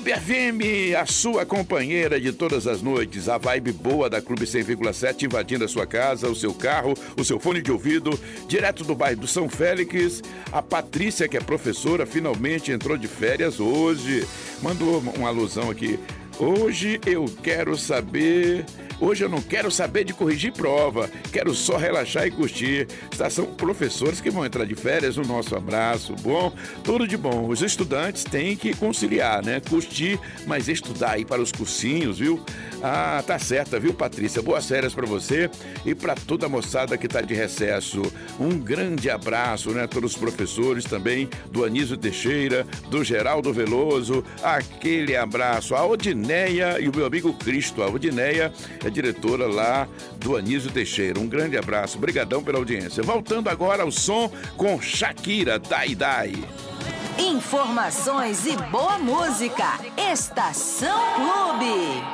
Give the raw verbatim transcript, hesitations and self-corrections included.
Clube F M, a sua companheira de todas as noites. A vibe boa da Clube cem vírgula sete invadindo a sua casa, o seu carro, o seu fone de ouvido, direto do bairro do São Félix. A Patrícia, que é professora, finalmente entrou de férias hoje. Mandou uma alusão aqui. Hoje eu quero saber... Hoje eu não quero saber de corrigir prova, quero só relaxar e curtir. São professores que vão entrar de férias, o nosso abraço, bom? Tudo de bom. Os estudantes têm que conciliar, né? Curtir, mas estudar aí para os cursinhos, viu? Ah, tá certa, viu, Patrícia? Boas férias para você e para toda a moçada que tá de recesso. Um grande abraço, né? Todos os professores também, do Anísio Teixeira, do Geraldo Veloso, aquele abraço. A Odineia e o meu amigo Cristo. A Odineia é diretora lá do Anísio Teixeira. Um grande abraço, brigadão pela audiência. Voltando agora ao som com Shakira, Dai Dai. Informações e boa música. Estação Clube.